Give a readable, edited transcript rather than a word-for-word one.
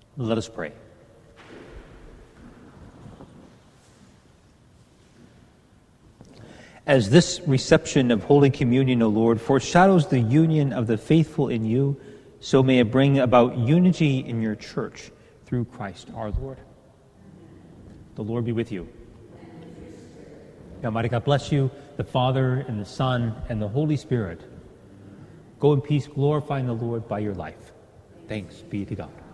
Let us pray. As this reception of Holy Communion, O Lord, foreshadows the union of the faithful in you, so may it bring about unity in your church through Christ our Lord. The Lord be with you. May Almighty God bless you, the Father, and the Son, and the Holy Spirit. Go in peace, glorifying the Lord by your life. Thanks be to God.